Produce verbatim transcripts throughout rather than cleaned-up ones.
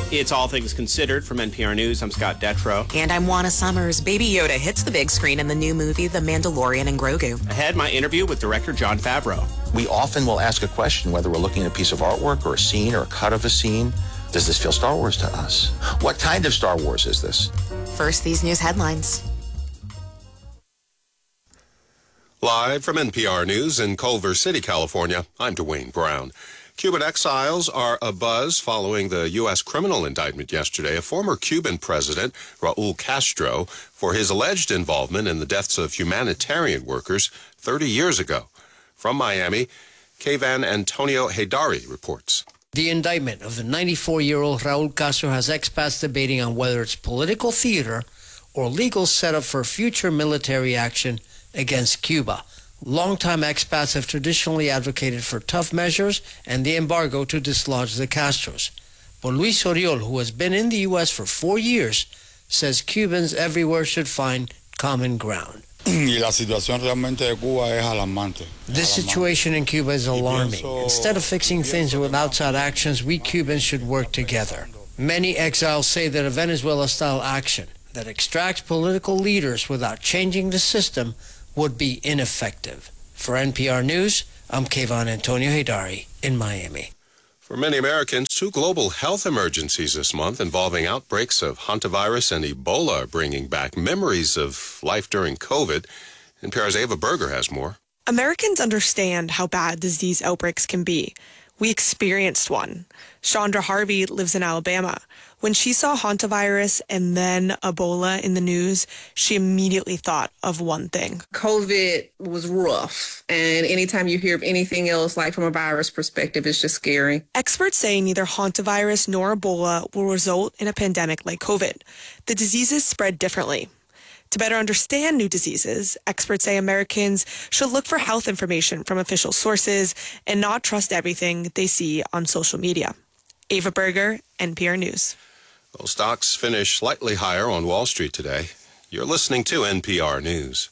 It's All Things Considered from N P R News. I'm Scott Detrow. And I'm Juana Summers. Baby Yoda hits the big screen in the new movie, The Mandalorian and Grogu. Ahead, my interview with director Jon Favreau. We often will ask a question, whether we're looking at a piece of artwork or a scene or a cut of a scene. Does this feel Star Wars to us? What kind of Star Wars is this? First, these news headlines. Live from N P R News in Culver City, California, I'm Dwayne Brown. Cuban exiles are abuzz following the U S criminal indictment yesterday of former Cuban president Raul Castro for his alleged involvement in the deaths of humanitarian workers thirty years ago. From Miami, Kayvan Antonio Heydari reports. The indictment of the ninety-four-year-old Raul Castro has expats debating on whether it's political theater or legal setup for future military action against Cuba. Longtime expats have traditionally advocated for tough measures and the embargo to dislodge the Castros. But Luis Oriol, who has been in the U S for four years, says Cubans everywhere should find common ground. This situation in Cuba is alarming. Instead of fixing things with outside actions, we Cubans should work together. Many exiles say that a Venezuela-style action that extracts political leaders without changing the system would be ineffective. For N P R News, I'm Kayvan Antonio Heydari in Miami. For many Americans, two global health emergencies this month involving outbreaks of hantavirus and Ebola are bringing back memories of life during COVID. N P R's Ava Berger has more. Americans understand how bad disease outbreaks can be. We experienced one. Chandra Harvey lives in Alabama. When she saw hantavirus and then Ebola in the news, she immediately thought of one thing. COVID was rough, and anytime you hear of anything else, like from a virus perspective, it's just scary. Experts say neither hantavirus nor Ebola will result in a pandemic like COVID. The diseases spread differently. To better understand new diseases, experts say Americans should look for health information from official sources and not trust everything they see on social media. Ava Berger, N P R News. Well, stocks finished slightly higher on Wall Street today. You're listening to N P R News.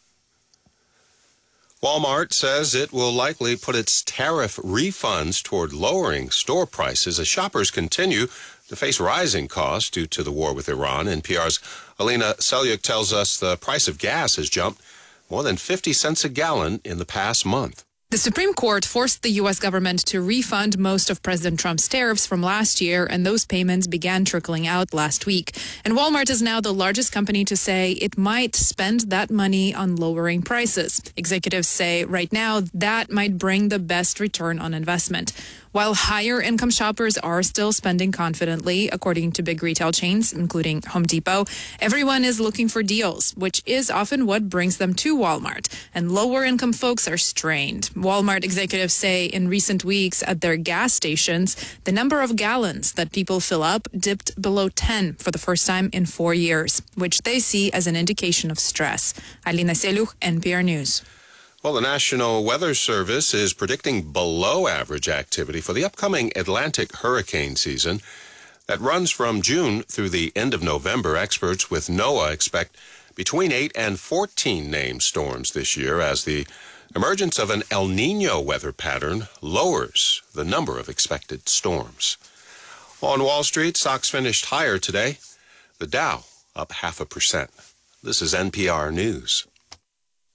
Walmart says it will likely put its tariff refunds toward lowering store prices as shoppers continue to face rising costs due to the war with Iran. N P R's Alina Selyuk tells us the price of gas has jumped more than fifty cents a gallon in the past month. The Supreme Court forced the U S government to refund most of President Trump's tariffs from last year, and those payments began trickling out last week. And Walmart is now the largest company to say it might spend that money on lowering prices. Executives say right now that might bring the best return on investment. While higher income shoppers are still spending confidently, according to big retail chains, including Home Depot, everyone is looking for deals, which is often what brings them to Walmart. And lower income folks are strained. Walmart executives say in recent weeks at their gas stations, the number of gallons that people fill up dipped below ten for the first time in four years, which they see as an indication of stress. Alina Selyuk, N P R News. Well, the National Weather Service is predicting below average activity for the upcoming Atlantic hurricane season that runs from June through the end of November. Experts with NOAA expect between eight and fourteen named storms this year as the emergence of an El Nino weather pattern lowers the number of expected storms. On Wall Street, stocks finished higher today. The Dow up half a percent. This is N P R News.